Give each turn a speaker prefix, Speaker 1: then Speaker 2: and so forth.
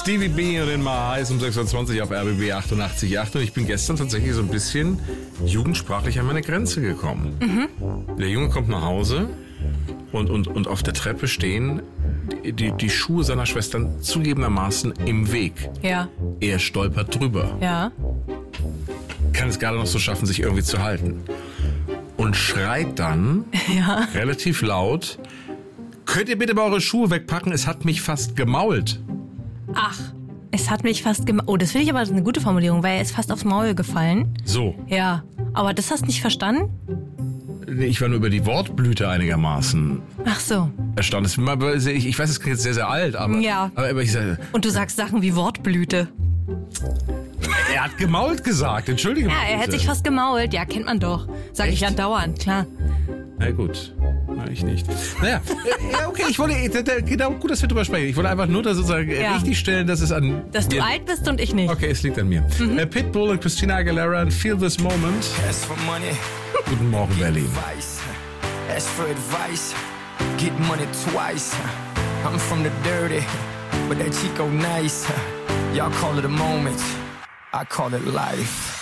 Speaker 1: Stevie B und den Mahais um 6:20 auf RBB 88,8. Und ich bin gestern tatsächlich so ein bisschen jugendsprachlich an meine Grenze gekommen. Der Junge kommt nach Hause und auf der Treppe stehen die Schuhe seiner Schwestern zugegebenermaßen im Weg.
Speaker 2: Ja.
Speaker 1: Er stolpert drüber.
Speaker 2: Ja.
Speaker 1: Kann es gerade noch so schaffen, sich irgendwie zu halten. Und schreit dann relativ laut: Könnt ihr bitte mal eure Schuhe wegpacken? Es hat mich fast gemault.
Speaker 2: Ach, es hat mich fast gemault. Oh, das finde ich aber eine gute Formulierung, weil er ist fast aufs Maul gefallen.
Speaker 1: So.
Speaker 2: Ja, aber das hast du nicht verstanden?
Speaker 1: Nee, ich war nur über die Wortblüte einigermaßen
Speaker 2: Ach so.
Speaker 1: erstaunt. Ich weiß, es klingt jetzt sehr, sehr alt, aber,
Speaker 2: Ja.
Speaker 1: aber ich sage,
Speaker 2: Und du sagst Sachen wie Wortblüte.
Speaker 1: er hat gemault gesagt. Entschuldige
Speaker 2: Ja,
Speaker 1: mal.
Speaker 2: er hat
Speaker 1: bitte.
Speaker 2: sich fast gemault. Ja, kennt man doch. Sag ich
Speaker 1: Echt?
Speaker 2: andauernd, klar.
Speaker 1: Na gut. Na, ich nicht. Naja, okay, ich wollte, genau, gut, dass wir drüber sprechen. Ich wollte einfach nur da sozusagen richtig stellen, dass es an
Speaker 2: Dass du
Speaker 1: mir-
Speaker 2: alt bist und ich nicht.
Speaker 1: Okay, es liegt an mir. Pitbull und Christina Aguilera und Feel This Moment.
Speaker 3: Ask for money,
Speaker 1: Guten Morgen, Berlin.
Speaker 3: advice. Ask for advice, get money twice. I'm from the dirty, but that Chico nice. Y'all call it a moment, I call it life.